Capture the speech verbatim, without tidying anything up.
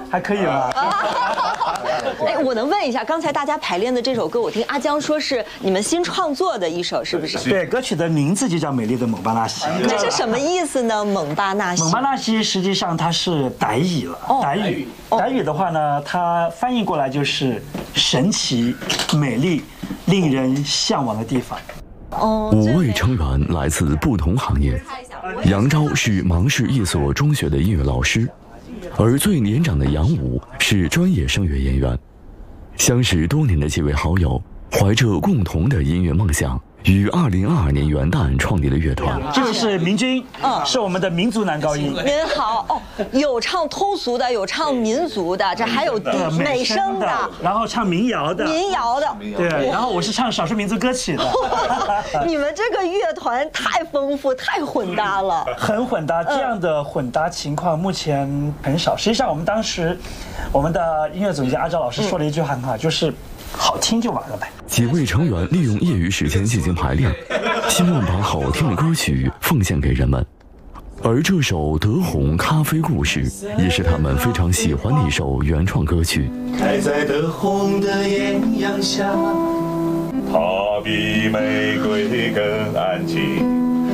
还可以吧？ 哎，我能问一下，刚才大家排练的这首歌，我听阿江说是你们新创作的一首，是不是？ 对，歌曲的名字就叫《美丽的蒙巴纳西》。 这是什么意思呢？蒙巴纳西。 蒙巴纳西实际上它是傣语了，傣语。傣语的话呢，它翻译过来就是神奇、美丽、令人向往的地方。 哦， 五位成员来自不同行业，杨钊是芒市一所中学的音乐老师，而最年长的杨武是专业声乐演员。相识多年的几位好友，怀着共同的音乐梦想，于二零二二年元旦创立了乐团。 这个是明君，嗯，是我们的民族男高音。 您好哦，有唱通俗的，有唱民族的，这还有美声的， 然后唱民谣的， 民谣的， 对，然后我是唱少数民族歌曲的。 你们这个乐团太丰富，太混搭了， 很混搭。这样的混搭情况目前很少。实际上，我们当时我们的音乐总监阿钊老师说了一句话很好，就是好听就完了呗。 几位成员利用业余时间进行排练，希望把好听的歌曲奉献给人们。而这首《德宏咖啡故事》也是他们非常喜欢的一首原创歌曲。 开在德宏的艳阳下，它比玫瑰更安静。